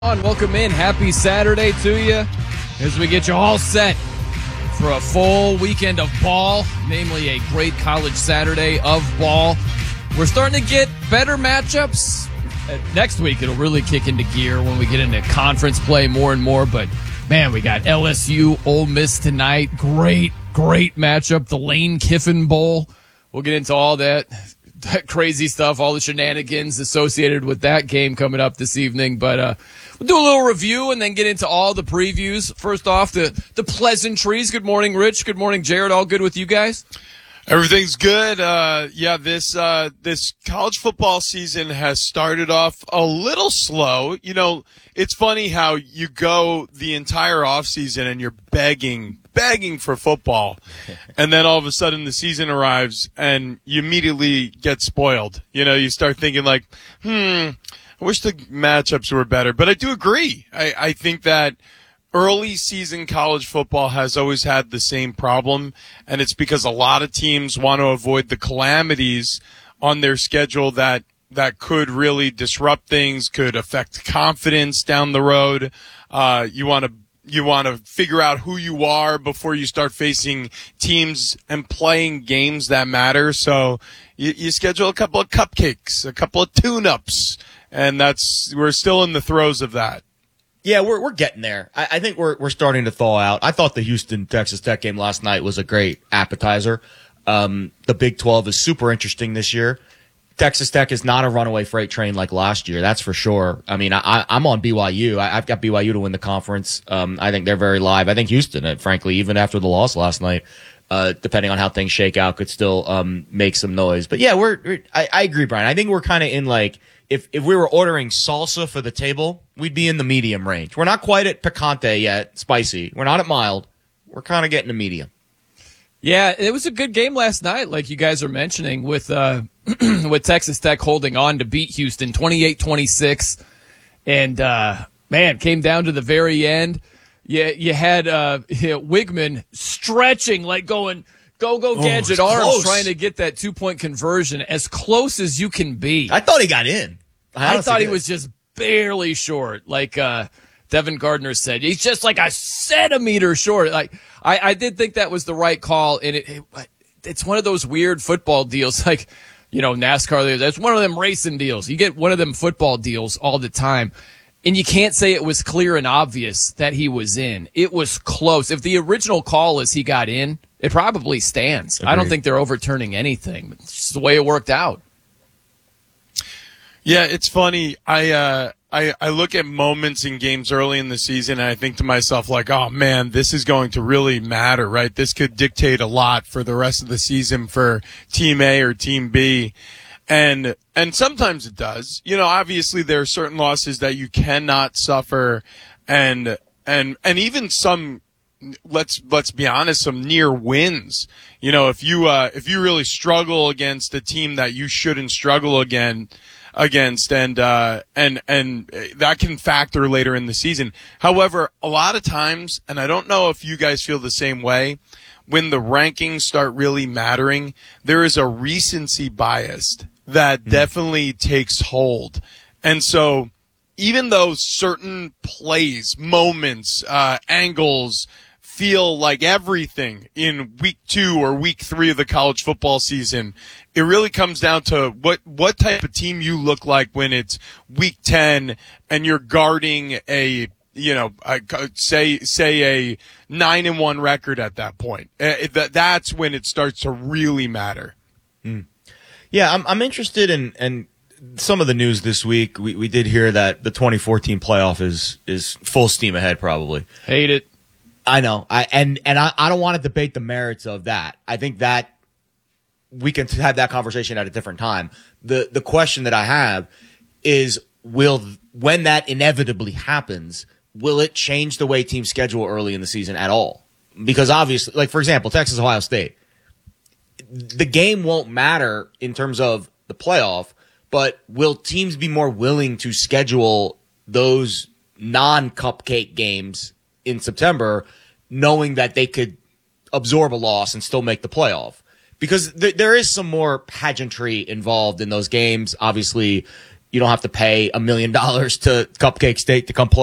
Welcome in. Happy Saturday to you as we get you all set for a full weekend of ball, namely a great college Saturday of ball. We're starting to get better matchups. Next week, it'll really kick into gear when we get into conference play more and more. But, man, we got LSU, Ole Miss tonight. Great matchup. The Lane Kiffin Bowl. We'll get into all that crazy stuff, all the shenanigans associated with that game coming up this evening. But we'll do a little review and then get into all the previews. First off, the pleasantries. Good morning, Rich. Good morning, Jared. All good with you guys? Everything's good. This college football season has started off a little slow. You know, it's funny how you go the entire offseason and you're begging for football. And then all of a sudden the season arrives and you immediately get spoiled. You know, you start thinking like, I wish the matchups were better. But I do agree. I think that early season college football has always had the same problem, and it's because a lot of teams want to avoid the calamities on their schedule that could really disrupt things, could affect confidence down the road. You want to figure out who you are before you start facing teams and playing games that matter. So you schedule a couple of cupcakes, a couple of tune-ups, and we're still in the throes of that. Yeah, we're getting there. I think we're starting to thaw out. I thought the Houston Texas Tech game last night was a great appetizer. The Big 12 is super interesting this year. Texas Tech is not a runaway freight train like last year, that's for sure. I mean, I'm on BYU. I've got BYU to win the conference. I think they're very live. I think Houston, frankly, even after the loss last night, depending on how things shake out, could still make some noise. But yeah, I agree, Brian. I think we're kind of in like, if we were ordering salsa for the table, we'd be in the medium range. We're not quite at picante yet, spicy. We're not at mild. We're kind of getting to medium. Yeah, it was a good game last night, like you guys are mentioning, with with Texas Tech holding on to beat Houston 28-26. And, man, came down to the very end. You had Wigman stretching, like going – Go, gadget arms, close. Trying to get that 2-point conversion as close as you can be. I thought he got in. I thought he was just barely short. Like Devin Gardner said, he's just like a centimeter short. Like I did think that was the right call, and it's one of those weird football deals. Like, you know, NASCAR, that's one of them racing deals. You get one of them football deals all the time. And you can't say it was clear and obvious that he was in. It was close. If the original call is he got in, it probably stands. Agreed. I don't think they're overturning anything. It's just the way it worked out. Yeah, it's funny. I look at moments in games early in the season and I think to myself like, oh man, this is going to really matter, right? This could dictate a lot for the rest of the season for Team A or Team B. And sometimes it does. You know, obviously there are certain losses that you cannot suffer and even some, let's be honest, some near wins. You know, if you really struggle against a team that you shouldn't struggle against and that can factor later in the season. However, a lot of times, and I don't know if you guys feel the same way, when the rankings start really mattering, there is a recency bias that definitely takes hold. And so even though certain plays, moments, angles feel like everything in week 2 or week 3 of the college football season, it really comes down to what type of team you look like when it's week 10 and you're guarding a, you know, say a 9-1 record at that point. That's when it starts to really matter. Yeah, I'm interested in some of the news this week. We did hear that the 2014 playoff is full steam ahead, probably. Hate it. I know. I don't want to debate the merits of that. I think that we can have that conversation at a different time. The question that I have is, when that inevitably happens, will it change the way teams schedule early in the season at all? Because obviously, like for example, Texas, Ohio State, the game won't matter in terms of the playoff, but will teams be more willing to schedule those non-cupcake games in September, knowing that they could absorb a loss and still make the playoff? Because there is some more pageantry involved in those games. Obviously, You don't have to pay $1 million to Cupcake State to come play